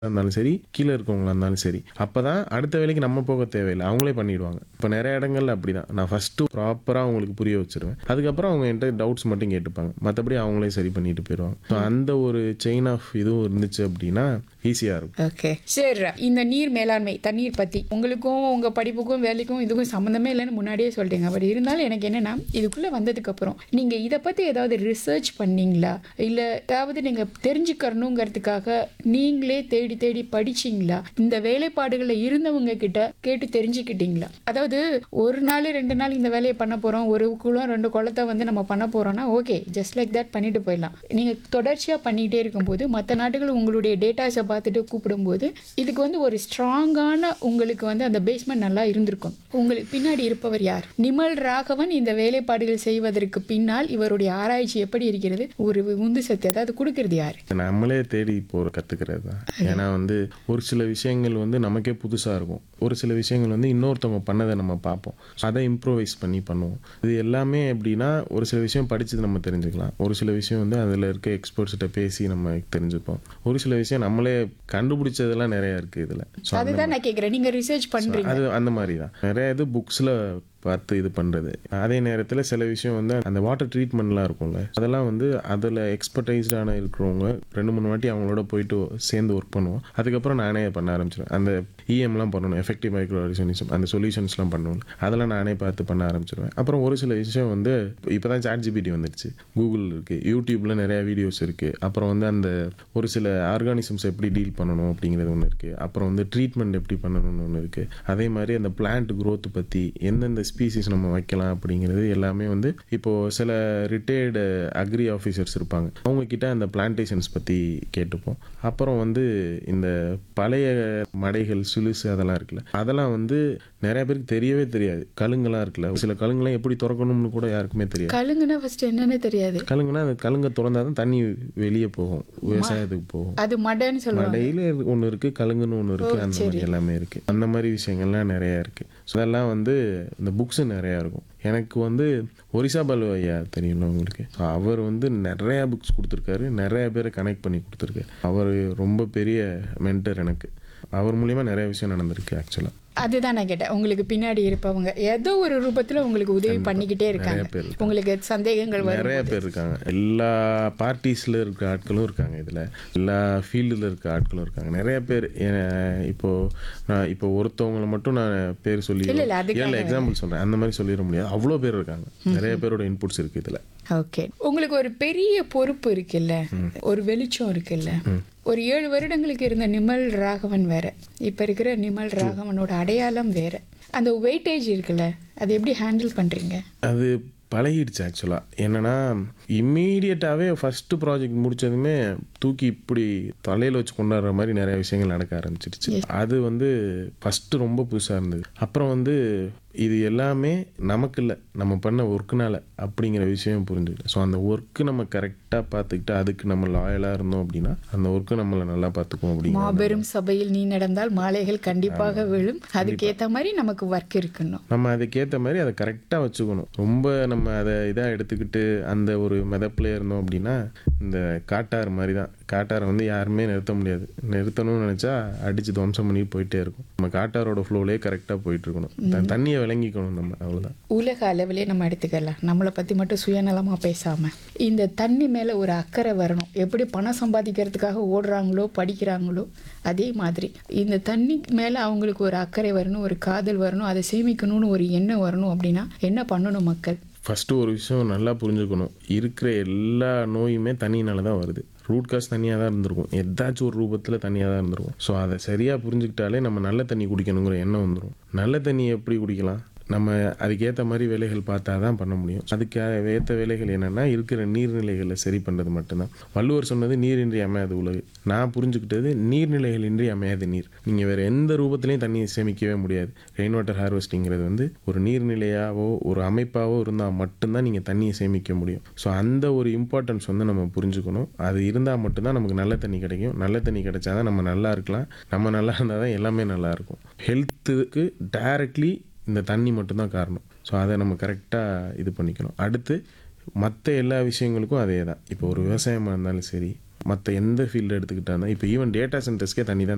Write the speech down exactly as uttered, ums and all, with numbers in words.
இருந்தாலும் சரி, கீழ இருக்கவங்களா இருந்தாலும் சரி. அப்பதான் அடுத்த வேலைக்கு நம்ம போக தேவையில்ல. அவங்களே பண்ணிடுவாங்க. இப்ப நெறைய இடங்கள்ல அப்படிதான். நான் ஃபர்ஸ்ட்டு ப்ராப்பரா அவங்களுக்கு புரிய வச்சுருவேன். அதுக்கப்புறம் அவங்க என்ட்ட டவுட்ஸ் மட்டும் கேட்டுப்பாங்க. மத்தபடி அவங்களே சரி பண்ணிட்டு போயிருவாங்க. ஸோ அந்த ஒரு செயின் ஆஃப் இதுவும் இருந்துச்சு அப்படின்னா ஈஸியா இருக்கும். ஓகே. சரி. இந்த நீர் மேலாண்மை, தண்ணீர் பத்தி உங்களுக்கும் உங்க படிப்புக்கும், வேலைக்கும் இதுக்கும் சம்மந்தமே இல்லன்னு முன்னாடியே சொல்லிட்டீங்க. பட் இருந்தாலும் எனக்கு என்னன்னா, இதுக்குள்ள வந்ததுக்கு அப்புறம் நீங்க இத பத்தி ஏதாவது ரிசர்ச் பண்ணீங்களா? இல்ல ஏதாவது நீங்க தெரிஞ்சுக்கணுங்கிறதுக்காக நீங்களே தேடி தேடி படிச்சீங்களா? இந்த வேலைப்பாடுகள்ல இருந்தவங்க கிட்ட கேட்டு தெரிஞ்சுக்கிட்டீங்களா? அதாவது ஒரு நாள் ரெண்டு நாள் இந்த வேலைய பண்ண போறோம். ஒரு குளம் ரெண்டு குளத்த வந்து நம்ம பண்ண போறோம்னா, ஓகே. ஜஸ்ட் லைக் தட் பண்ணிட்டு போயிடலாம். நீங்க தொடர்ச்சியா பண்ணிட்டே இருக்கும்போது மத்த நாடுகள் உங்களுடைய டேட்டாஸ பார்த்துட்டு கூப்பிடும்போது, இதுக்கு வந்து ஒரு ஸ்ட்ராங்கான உங்களுக்கு வந்து அந்த பேஸ்மெண்ட் நல்லா இருந்திருக்கும். உங்களுக்கு பின்னாடி இருப்பவர் யார்? நிமல் ராகவன் இந்த வேலைப்பாடுகள் செய்வதற்கு பின்னால் இவருடைய ஆராய்ச்சி எப்படி இருக்கிறது? ஒரு உந்து சக்தி அதாவது குடுக்கிறது யாரு? நம்மளே தேடி போற கத்துக்கிறது தான். ஏன்னா வந்து ஒரு சில விஷயங்கள் வந்து நமக்கே புதுசா இருக்கும். ஒரு சில விஷயங்கள் வந்து இன்னொருத்தவங்க பண்ணதை நம்ம பார்ப்போம். அதை இம்ப்ரோவைஸ் பண்ணி பண்ணுவோம். இது எல்லாமே எப்படின்னா ஒரு சில விஷயம் படிச்சது நம்ம தெரிஞ்சுக்கலாம். ஒரு சில விஷயம் வந்து அதில் இருக்க எக்ஸ்பர்ட்ஸ்கிட்ட பேசி நம்ம தெரிஞ்சுப்போம். ஒரு சில விஷயம் நம்மளே கண்டுபிடிச்சதெல்லாம் நிறைய இருக்கு இதுல. ஸோ அதுதான் நான் கேட்கிறேன். நீங்க ரிசர்ச் பண்றீங்க. அது அந்த மாதிரி தான். நிறைய இது புக்ஸ்ல பார்த்து இது பண்ணுறது. அதே நேரத்தில் சில விஷயம் வந்து அந்த வாட்டர் ட்ரீட்மெண்ட்லாம் இருக்கும்ல, அதெல்லாம் வந்து அதில் எக்ஸ்பர்டைஸ்டான இருக்கிறவங்க ரெண்டு மூணு வாட்டி அவங்களோட போயிட்டு சேர்ந்து ஒர்க் பண்ணுவோம். அதுக்கப்புறம் நானே பண்ண ஆரம்பிச்சிடுவேன். அந்த இஎம்லாம் பண்ணணும், எஃபெக்டிவ் மைக்ரோ ஆர்கனிசம் அந்த சொல்யூஷன்ஸ்லாம் பண்ணணும். அதெல்லாம் நானே பார்த்து பண்ண ஆரம்பிச்சிடுவேன். அப்புறம் ஒரு சில விஷயம் வந்து இப்போ தான் சாட் ஜிபிடி வந்துடுச்சு, கூகுள் இருக்குது, யூடியூப்பில் நிறையா வீடியோஸ் இருக்குது. அப்புறம் வந்து அந்த ஒரு சில ஆர்கானிசம்ஸ் எப்படி டீல் பண்ணணும் அப்படிங்கிறது ஒன்று இருக்குது. அப்புறம் வந்து ட்ரீட்மெண்ட் எப்படி பண்ணணும்னு ஒன்று இருக்குது. அதே மாதிரி அந்த பிளான்ட் க்ரோத் பற்றி எந்தெந்த ஸ்பீசிஸ் நம்ம வைக்கலாம் அப்படிங்கிறது எல்லாமே வந்து இப்போது சில ரிட்டையர்டு அக்ரி ஆஃபீஸர்ஸ் இருப்பாங்க, அவங்கக்கிட்ட அந்த பிளான்டேஷன்ஸ் பற்றி கேட்டுப்போம். அப்புறம் வந்து இந்த பழைய மடைகள் சுலுசு அதெல்லாம் இருக்குல்ல, அதெல்லாம் வந்து நிறைய பேருக்கு தெரியவே தெரியாது. கழுங்கெல்லாம் இருக்குல்ல, சில கழுங்கெல்லாம் எப்படி திறக்கணும்னு கூட யாருக்குமே தெரியாது. கழுங்குனா ஃபர்ஸ்ட் என்னன்னு தெரியாது. கழுங்குனா அந்த கழுங்க திறந்தா தான் தண்ணி வெளியே போகும், விவசாயத்துக்கு போகும். அது மடைன்னு சொல்லுவாங்க. மடையில் ஒன்று இருக்குது, கழுங்குன்னு ஒன்று இருக்குது. அந்த மாதிரி எல்லாமே இருக்குது. அந்த மாதிரி விஷயங்கள்லாம் நிறையா இருக்குது. ஸோ அதெல்லாம் வந்து இந்த புக்ஸு நிறையா இருக்கும். எனக்கு வந்து ஒரிசா பாலு ஐயா தெரியும்ல உங்களுக்கு. ஸோ அவர் வந்து நிறையா புக்ஸ் கொடுத்துருக்காரு, நிறைய பேரை கனெக்ட் பண்ணி கொடுத்துருக்காரு. அவர் ரொம்ப பெரிய மென்டர் எனக்கு. அவர் மூலிமா நிறைய விஷயம் நடந்திருக்கு ஆக்சுவலாக. அதுதான் நான் கேட்டேன். உங்களுக்கு பின்னாடி இருப்பவங்க ஏதோ ஒரு ரூபத்தில் உங்களுக்கு உதவி பண்ணிக்கிட்டே இருக்காங்க. உங்களுக்கு சந்தேகங்கள் வரும். நிறைய பேர் இருக்காங்க. எல்லா பார்ட்டிஸில் இருக்க ஆட்களும் இருக்காங்க இதில், எல்லா ஃபீல்டில் இருக்க ஆட்களும் இருக்காங்க. நிறைய பேர். இப்போது நான் இப்போ ஒருத்தவங்களை மட்டும் நான் பேர் சொல்லி ஏழு எக்ஸாம்பிள் சொல்கிறேன், அந்த மாதிரி சொல்லிட முடியாது. அவ்வளோ பேர் இருக்காங்க. நிறைய பேரோட இன்புட்ஸ் இருக்குது இதில். ஓகே. உங்களுக்கு ஒரு பெரிய பொறுப்பு இருக்குல்ல, ஒரு வெளிச்சம் இருக்குல்ல. ஒரு ஏழு வருடங்களுக்கு இருந்த நிமல் ராகவன் வேற, இப்போ இருக்கிற நிமல் ராகவனோட அடையாளம் வேற. அந்த வெயிட்டேஜ் இருக்குல்ல, அது எப்படி ஹேண்டில் பண்ணுறீங்க? அது பழகிடுச்சு ஆக்சுவலாக. என்னென்னா இம்மீடியட்டாகவே ஃபஸ்ட்டு ப்ராஜெக்ட் முடித்ததுமே தூக்கி இப்படி தலையில் வச்சு கொண்டாடுற மாதிரி நிறைய விஷயங்கள் நடக்க ஆரம்பிச்சிடுச்சு. அது வந்து ஃபஸ்ட்டு ரொம்ப புதுசாக இருந்தது. அப்புறம் வந்து இது எல்லாமே நமக்கு இல்லை, நம்ம பண்ண ஒர்க்குனால அப்படிங்கிற விஷயம் புரிஞ்சுக்கிட்டேன். ஸோ அந்த ஒர்க்கு நம்ம கரெக்டாக பார்த்துக்கிட்டு அதுக்கு நம்ம லாயலாக இருந்தோம் அப்படின்னா அந்த ஒர்க்கு நம்மளை நல்லா பார்த்துக்குவோம். அப்படி மாபெரும் சபையில் நீ நடந்தால் மாலைகள் கண்டிப்பாக விழும். அதுக்கேற்ற மாதிரி நமக்கு ஒர்க் இருக்கணும். நம்ம அதுக்கேற்ற மாதிரி அதை கரெக்டாக வச்சுக்கணும். ரொம்ப நம்ம அதை இதாக எடுத்துக்கிட்டு அந்த ஒரு மெதப்பில் இருந்தோம் அப்படின்னா இந்த காட்டார் மாதிரி தான். காட்டாரை வந்து யாருமே நிறுத்த முடியாது. நிறுத்தணும்னு நினச்சா அடித்து துவம்சம் பண்ணி போயிட்டே இருக்கும். நம்ம காட்டாரோட ஃப்ளோலே கரெக்டாக போயிட்டு இருக்கணும். தண்ணியை விளங்கிக்கணும் நம்ம, அவ்வளோதான். உலக அளவிலே நம்ம எடுத்துக்கலாம். நம்மளை பற்றி மட்டும் சுயநலமாக பேசாமல் இந்த தண்ணி மேலே ஒரு அக்கறை வரணும். எப்படி பணம் சம்பாதிக்கிறதுக்காக ஓடுறாங்களோ படிக்கிறாங்களோ அதே மாதிரி இந்த தண்ணி மேலே அவங்களுக்கு ஒரு அக்கறை வரணும், ஒரு காதல் வரணும், அதை சேமிக்கணும்னு ஒரு எண்ணம் வரணும். அப்படின்னா என்ன பண்ணணும் மக்கள்? ஃபஸ்ட்டு ஒரு விஷயம் நல்லா புரிஞ்சுக்கணும். இருக்கிற எல்லா நோயுமே தண்ணினால தான் வருது. ரூட் காஸ் தண்ணியாக தான் இருந்திருக்கும், ஏதாச்சும் ஒரு ரூபத்தில் தண்ணியாக தான் இருந்திருக்கும். ஸோ அதை சரியாக புரிஞ்சுக்கிட்டாலே நம்ம நல்ல தண்ணி குடிக்கணுங்கிற எண்ணம் வந்துடும். நல்ல தண்ணி எப்படி குடிக்கலாம்? நம்ம அதுக்கேற்ற மாதிரி வேலைகள் பார்த்தா தான் பண்ண முடியும். அதுக்கு ஏற்ற வேலைகள் என்னென்னா இருக்கிற நீர்நிலைகளை சரி பண்ணுறது மட்டும்தான். வள்ளுவர் சொன்னது நீரின்றி அமையாது உலகு. நான் புரிஞ்சுக்கிட்டது நீர்நிலைகள் இன்றி அமையாது நீர். நீங்கள் வேறு எந்த ரூபத்துலையும் தண்ணியை சேமிக்கவே முடியாது. ரெயின் வாட்டர் ஹார்வெஸ்டிங்கிறது வந்து ஒரு நீர்நிலையாவோ ஒரு அமைப்பாவோ இருந்தால் மட்டும்தான் நீங்கள் தண்ணியை சேமிக்க முடியும். ஸோ அந்த ஒரு இம்பார்ட்டன்ஸ் வந்து நம்ம புரிஞ்சுக்கணும். அது இருந்தால் மட்டும்தான் நமக்கு நல்ல தண்ணி கிடைக்கும். நல்ல தண்ணி கிடைச்சா தான் நம்ம நல்லா இருக்கலாம். நம்ம நல்லா இருந்தால் தான் எல்லாமே நல்லாயிருக்கும். ஹெல்த்துக்கு டைரக்ட்லி இந்த தண்ணி மட்டும்தான் காரணம். ஸோ அதை நம்ம கரெக்டாக இது பண்ணிக்கணும். அடுத்து மற்ற எல்லா விஷயங்களுக்கும் அதே தான். இப்போ ஒரு விவசாயமாக இருந்தாலும் சரி, மற்ற எந்த ஃபீல்டு எடுத்துக்கிட்டா இருந்தால் இப்போ ஈவன் டேட்டா சென்டர்ஸ்க்கே தண்ணி தான்